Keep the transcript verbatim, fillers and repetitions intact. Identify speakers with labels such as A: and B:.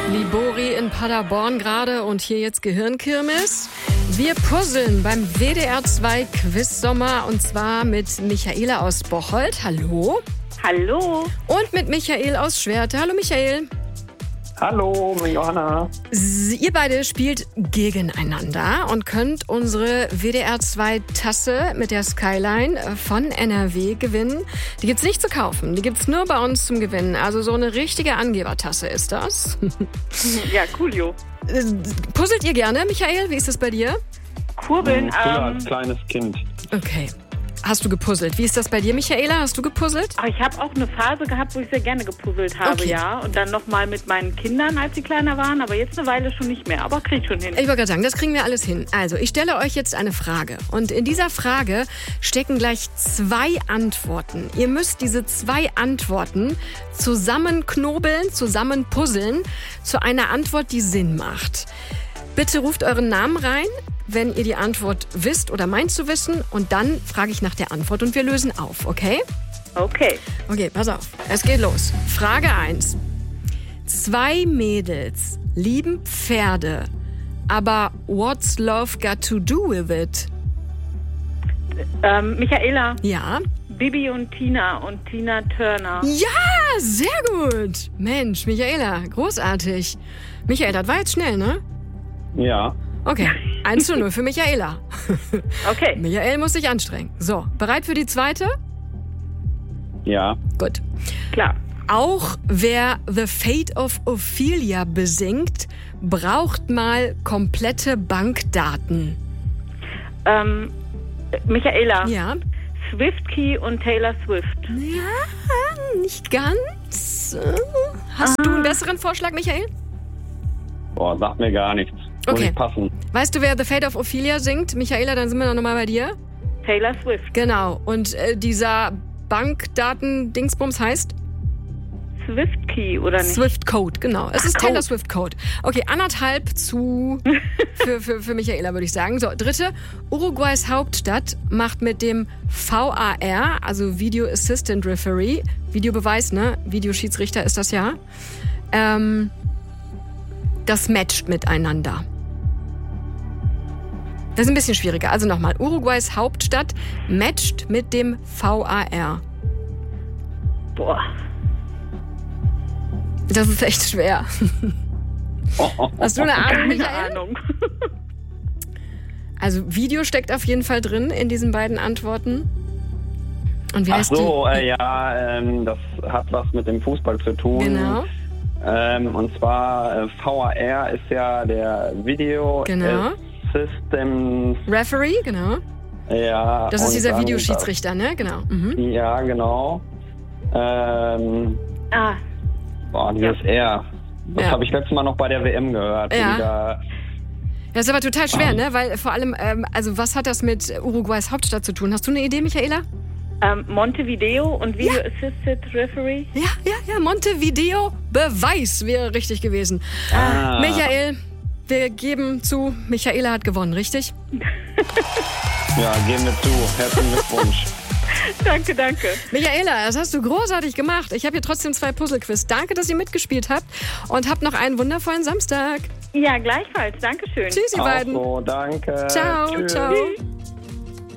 A: Libori in Paderborn gerade und hier jetzt Gehirnkirmes. Wir puzzeln beim W D R zwei Quiz-Sommer und zwar mit Michaela aus Bocholt. Hallo.
B: Hallo.
A: Und mit Michael aus Schwerte. Hallo Michael.
C: Hallo, Johanna.
A: Ihr beide spielt gegeneinander und könnt unsere W D R zwei Tasse mit der Skyline von N R W gewinnen. Die gibt's nicht zu kaufen, die gibt's nur bei uns zum Gewinnen. Also so eine richtige Angebertasse ist das.
B: Ja, coolio.
A: Puzzelt ihr gerne, Michael? Wie ist das bei dir?
B: Kurbeln.
C: Früher
B: Ähm,
C: als kleines Kind.
A: Okay. Hast du gepuzzelt? Wie ist das bei dir, Michaela? Hast du gepuzzelt?
B: ach, ich habe auch eine Phase gehabt, wo ich sehr gerne gepuzzelt habe,
A: Okay.
B: ja. Und dann nochmal mit meinen Kindern, als sie kleiner waren. Aber jetzt eine Weile schon nicht mehr. Aber krieg schon hin.
A: Ich wollte gerade sagen, das kriegen wir alles hin. Also, ich stelle euch jetzt eine Frage. Und in dieser Frage stecken gleich zwei Antworten. Ihr müsst diese zwei Antworten zusammenknobeln, zusammen puzzeln zu einer Antwort, die Sinn macht. Bitte ruft euren Namen rein, wenn ihr die Antwort wisst oder meint zu wissen. Und dann frage ich nach der Antwort und wir lösen auf, okay?
B: Okay.
A: Okay, pass auf. Es geht los. Frage eins. Zwei Mädels lieben Pferde, aber what's love got to do with it?
B: Ähm, Michaela,
A: Ja?
B: Bibi und Tina und Tina Turner.
A: Ja, sehr gut. Mensch, Michaela, großartig. Michael, das war jetzt schnell, ne?
C: Ja.
A: Okay, eins zu null für Michaela.
B: Okay.
A: Michael muss sich anstrengen. So, bereit für die zweite?
C: Ja.
A: Gut.
B: Klar.
A: Auch wer The Fate of Ophelia besingt, braucht mal komplette Bankdaten.
B: Ähm, Michaela.
A: Ja?
B: Swift-Key und Taylor Swift.
A: Ja, nicht ganz. Hast du einen besseren Vorschlag, Michael?
C: Boah, sagt mir gar nichts. Muss
A: Okay.
C: nicht passen.
A: Weißt du, wer The Fate of Ophelia singt? Michaela, dann sind wir noch mal bei dir.
B: Taylor Swift.
A: Genau. Und äh, dieser Bankdaten-Dingsbums heißt?
B: Swift-Key, oder nicht?
A: Swift Code, genau. Es
B: Ach,
A: ist Taylor
B: Code.
A: Swift Code. Okay, anderthalb zu für, für, für Michaela, würde ich sagen. So, dritte. Uruguays Hauptstadt macht mit dem V A R, also Video Assistant Referee, Videobeweis, ne? Videoschiedsrichter ist das ja. Ähm, das matcht miteinander. Das ist ein bisschen schwieriger. Also nochmal. Uruguays Hauptstadt matcht mit dem V A R.
B: Boah.
A: Das ist echt schwer. Hast du eine Ahnung,
B: Keine
A: Michael?
B: Ahnung.
A: Also Video steckt auf jeden Fall drin in diesen beiden Antworten. Und wie
C: Ach
A: heißt
C: so,
A: die?
C: äh, ja, ähm, das hat was mit dem Fußball zu tun.
A: Genau.
C: Ähm, und zwar äh, V A R ist ja der Video
A: Genau.
C: Systems.
A: Referee, genau.
C: Ja.
A: Das ist
C: und
A: dieser
C: dann
A: Videoschiedsrichter, ne? Genau. Mhm.
C: Das, ja, genau. Ähm,
B: Ah,
C: boah, dieses R. Das
A: Ja.
C: habe ich letztes Mal noch bei der W M gehört.
A: Ja.
C: wie da-
A: Das ist aber total schwer, ne? Weil vor allem, ähm, also was hat das mit Uruguays Hauptstadt zu tun? Hast du eine Idee, Michaela?
B: ähm, Montevideo und Video Assisted Referee.
A: Ja, ja, ja. Montevideo Beweis wäre richtig gewesen.
C: Ah.
A: Michael, wir geben zu, Michaela hat gewonnen, richtig?
C: Ja, gehen wir zu. Herzlichen Glückwunsch.
B: Danke, danke.
A: Michaela, das hast du großartig gemacht. Ich habe hier trotzdem zwei Puzzlequiz. Danke, dass ihr mitgespielt habt und habt noch einen wundervollen Samstag.
B: Ja, gleichfalls. Dankeschön.
A: Tschüss, ihr
C: Auch
A: beiden.
C: so, danke.
A: Ciao,
C: Tschüss.
A: ciao.
B: Tschüss.